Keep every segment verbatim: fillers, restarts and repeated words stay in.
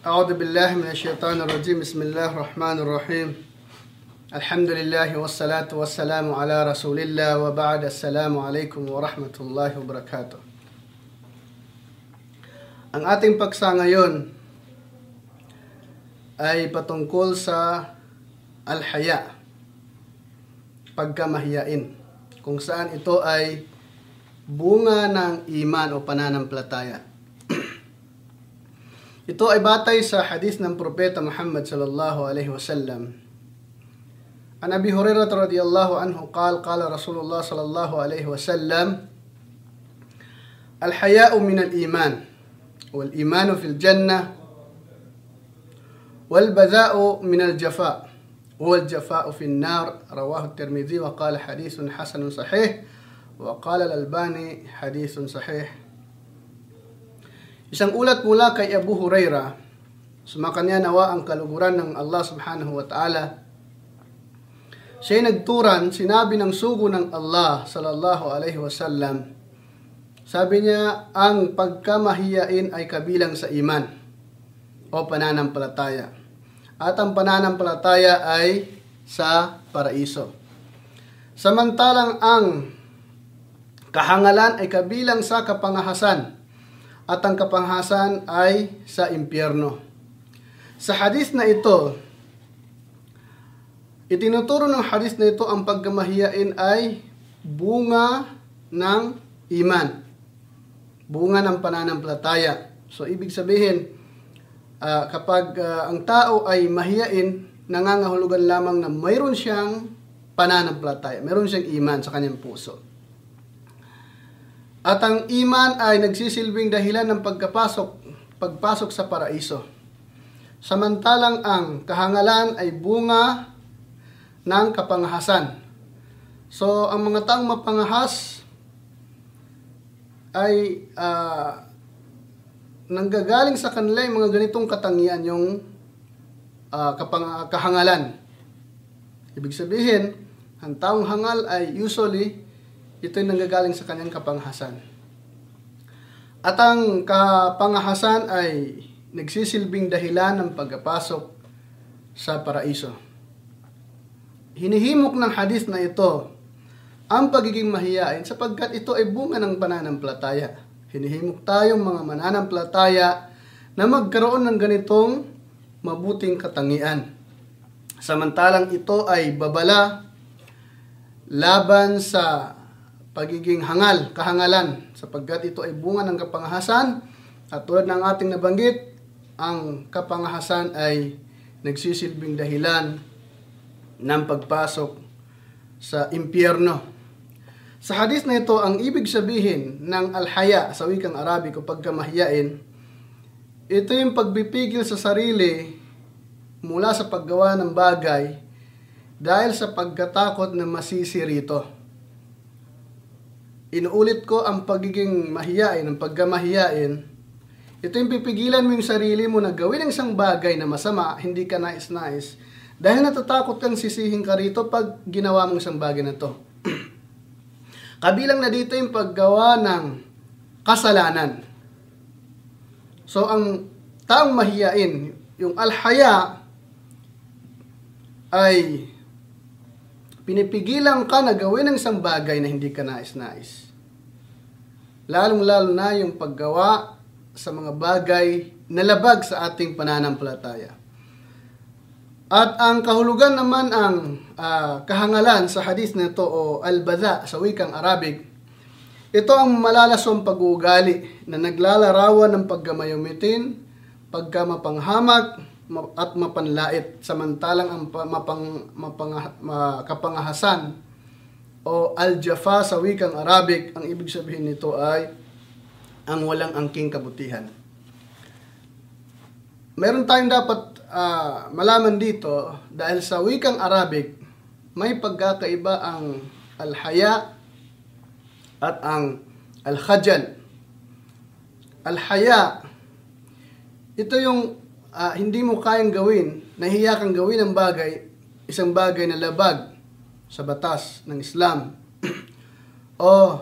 أعوذ بالله من الشيطان الرجيم بسم الله الرحمن الرحيم الحمد لله والصلاة والسلام على رسول الله وبعد السلام عليكم ورحمة الله وبركاته. Ang ating paksa ngayon ay patungkol sa al-haya, pagkamahiyain, kung saan ito ay bunga ng iman o pananampalataya. Ito ay batay sa hadith ng Propeta Muhammad sallallahu alaihi wasallam. An Abi Hurairah radhiyallahu anhu قال قال رسول الله صلى الله عليه وسلم الحياء من الإيمان والإيمان في الجنة والبذاء من الجفاء والجفاء في النار رواه الترمذي وقال حديث حسن صحيح وقال الألباني حديث صحيح. Isang ulat mula kay Abu Hurairah, sumakanya nawa ang kaluguran ng Allah subhanahu wa ta'ala. Siya'y nagturan, sinabi ng sugo ng Allah sallallahu alaihi wasallam. Sabi niya, ang pagkamahiyain ay kabilang sa iman o pananampalataya. At ang pananampalataya ay sa paraiso. Samantalang ang kahangalan ay kabilang sa kapangahasan. At ang kapanghasan ay sa impyerno. Sa hadith na ito, itinuturo ng hadith na ito ang pagkamahiyain ay bunga ng iman, bunga ng pananampalataya. So ibig sabihin, uh, kapag uh, ang tao ay mahiyain, nangangahulugan lamang na mayroon siyang pananampalataya, mayroon siyang iman sa kanyang puso. At ang iman ay nagsisilbing dahilan ng pagkapasok, pagpasok sa paraiso. Samantalang ang kahangalan ay bunga ng kapanghasan. So, ang mga taong mapangahas ay uh, nanggagaling sa kanila yung mga ganitong katangian, yung uh, kapang, kahangalan. Ibig sabihin, ang taong hangal ay usually ito'y nanggagaling sa kanyang kapanghasan. At ang kapangahasan ay nagsisilbing dahilan ng pagpasok sa paraiso. Hinihimok ng hadith na ito ang pagiging mahiyain sapagkat ito ay bunga ng pananampalataya. Hinihimok tayong mga mananampalataya na magkaroon ng ganitong mabuting katangian. Samantalang ito ay babala laban sa pagiging hangal, kahangalan, sapagkat ito ay bunga ng kapangahasan at tulad ng ating nabanggit, ang kapangahasan ay nagsisilbing dahilan ng pagpasok sa impyerno. Sa hadith na ito, ang ibig sabihin ng al-haya sa wikang Arabic o pagkamahiyain, ito yung pagbipigil sa sarili mula sa paggawa ng bagay dahil sa pagkatakot na masisi rito. Inuulit ko ang pagiging mahiyain, ang pagkamahiyain. Ito yung pipigilan mo yung sarili mo na gawin ang isang bagay na masama, hindi ka nais-nais. Dahil natatakot kang sisihin ka rito pag ginawa mong isang bagay na to. Kabilang na dito yung paggawa ng kasalanan. So, ang taong mahiyain, yung al-haya, ay pinipigilan ka na gawin ang isang bagay na hindi ka nais-nais. Lalong-lalo na yung paggawa sa mga bagay na labag sa ating pananampalataya. At ang kahulugan naman ang uh, kahangalan sa hadith na ito o al-badha sa wikang Arabic. Ito ang malalasong pag-uugali na naglalarawan ng pagkamayumitin, pagkamapanghamak, at mapanlait, samantalang ang mapang, mapang, kapangahasan o al-jafa sa wikang Arabic, ang ibig sabihin nito ay ang walang angking kabutihan. Meron tayong dapat uh, malaman dito dahil sa wikang Arabic may pagkakaiba ang al-haya at ang al-khajal. Al-haya, ito yung Uh, hindi mo kayang gawin, nahiya kang gawin ang bagay, isang bagay na labag sa batas ng Islam. O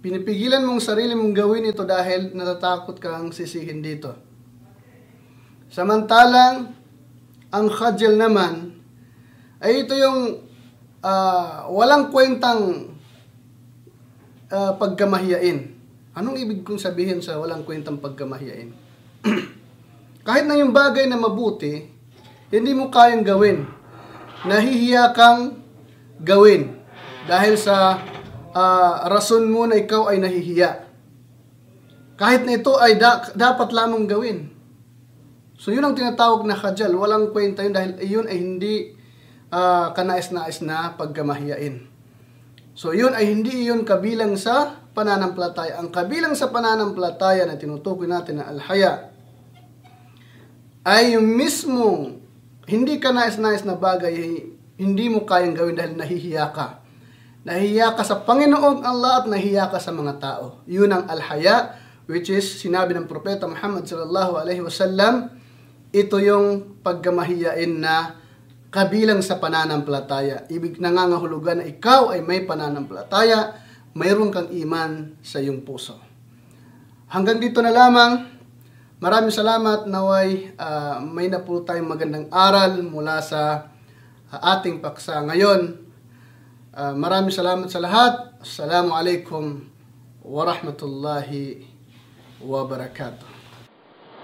pinipigilan mong sarili mong gawin ito dahil natatakot kang sisihin dito. Samantalang, ang khajal naman, ay ito yung uh, walang kwentang uh, pagkamahiyain. Anong ibig kong sabihin sa walang kwentang pagkamahiyain? Kahit na yung bagay na mabuti, hindi mo kayang gawin. Nahihiya kang gawin dahil sa uh, rason mo na ikaw ay nahihiya. Kahit na ito ay da- dapat lamang gawin. So yun ang tinatawag na khajal. Walang kwenta yun dahil yun ay hindi uh, kanais-nais na pagkamahiyain. So yun ay hindi yun kabilang sa pananampalataya. Ang kabilang sa pananampalataya na tinutukoy natin na al-haya ay yung mismong hindi kanais-nais na bagay, hindi mo kayang gawin dahil nahihiya ka. Nahihiya ka sa Panginoong Allah at nahihiya ka sa mga tao. Yun ang al-haya, which is sinabi ng Propeta Muhammad sallallahu alaihi wasallam, ito yung pagkamahiyain na kabilang sa pananampalataya. Ibig nangangahulugan na ikaw ay may pananampalataya, mayroon kang iman sa iyong puso. Hanggang dito na lamang. Maraming salamat. Naway uh, may na po tayong magandang aral mula sa uh, ating paksa ngayon. Uh, maraming salamat sa lahat. Assalamualaikum warahmatullahi wabarakatuh.